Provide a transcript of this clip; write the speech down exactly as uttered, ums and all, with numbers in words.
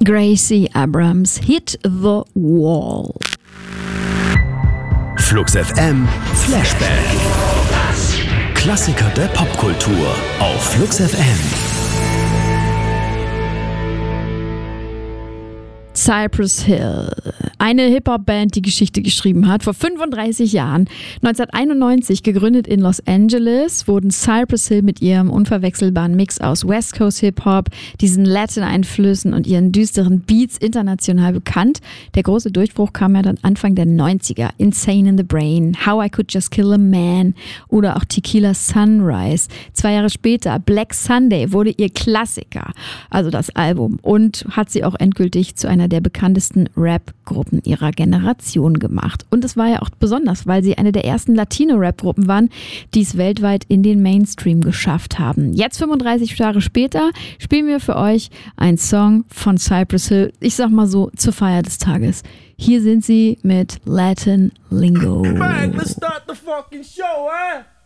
Gracie Abrams, Hit the Wall. Flux F M Flashback. Klassiker der Popkultur auf Flux F M. Cypress Hill, eine Hip-Hop-Band, die Geschichte geschrieben hat. Vor fünfunddreißig Jahren, neunzehnhunderteinundneunzig, gegründet in Los Angeles, wurden Cypress Hill mit ihrem unverwechselbaren Mix aus West Coast Hip-Hop, diesen Latin-Einflüssen und ihren düsteren Beats international bekannt. Der große Durchbruch kam ja dann Anfang der neunziger. Insane in the Brain, How I Could Just Kill a Man oder auch Tequila Sunrise. Zwei Jahre später, Black Sunday, wurde ihr Klassiker, also das Album, und hat sie auch endgültig zu einer der bekanntesten Rap-Gruppen ihrer Generation gemacht. Und es war ja auch besonders, weil sie eine der ersten Latino-Rap-Gruppen waren, die es weltweit in den Mainstream geschafft haben. Jetzt, fünfunddreißig Jahre später, spielen wir für euch einen Song von Cypress Hill, ich sag mal so, zur Feier des Tages. Hier sind sie mit Latin Lingo. Bang, let's start the fucking show, eh?